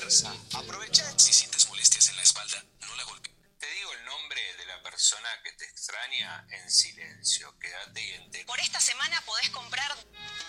fuerza. Aprovecha. Si sientes molestias en la espalda, no la golpees. Te digo el nombre de la persona que te extraña en silencio. Quédate y entera. Por esta semana podés comprar